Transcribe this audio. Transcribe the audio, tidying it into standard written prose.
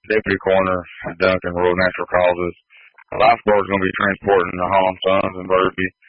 deputy coroner Duncan, Rural Natural Causes. A lifeguard's going to be transporting the Holland Sons and Burpee.